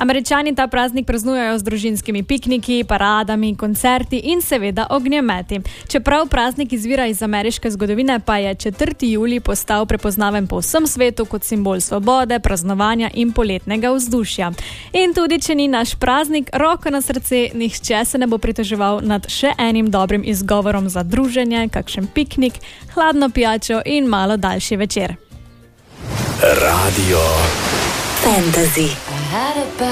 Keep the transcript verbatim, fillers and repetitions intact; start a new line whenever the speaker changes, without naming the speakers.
Američani ta praznik praznujejo z družinskimi pikniki, paradami, koncerti in seveda ognjemeti. Čeprav praznik izvira iz ameriške zgodovine, pa je četrti julij postal prepoznaven po vsem svetu kot simbol svobode, praznovanja in poletnega vzdušja. In tudi, če ni naš praznik, roko na srce, nihče se ne bo pritoževal nad še enim dobrim izgovorom za druženje, kakšen piknik, hladno pijačo in malo daljši večer.
Radio Fantasy.